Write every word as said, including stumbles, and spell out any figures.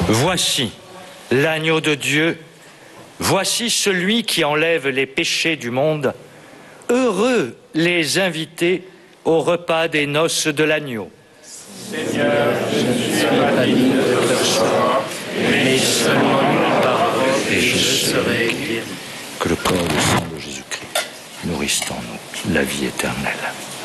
Voici l'agneau de Dieu, voici celui qui enlève les péchés du monde. Heureux les invités au repas des noces de l'agneau. Seigneur, je ne suis pas digne de te recevoir, mais seulement une parole et je serai guéri. Que le corps et le sang de Jésus-Christ nourrissent en nous la vie éternelle.